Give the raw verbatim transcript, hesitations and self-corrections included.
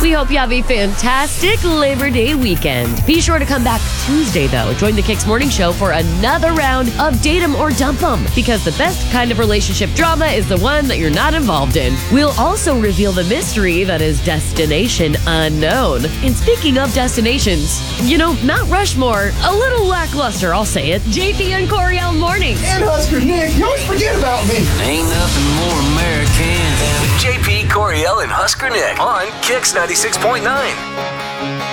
We hope you have a fantastic Labor Day weekend. Be sure to come back Tuesday, though. Join the Kicks Morning Show for another round of Date 'em or Dump 'em, because the best kind of relationship drama is the one that you're not involved in. We'll also reveal the mystery that is Destination Unknown. And speaking of destinations, you know, Mount Rushmore, a little lackluster, I'll say it. J P and Coriel Mornings. And Husker Nick, you always forget about me. Ain't nothing more American than J P, Coriel, and Husker Nick on Kicks ninety-six point nine.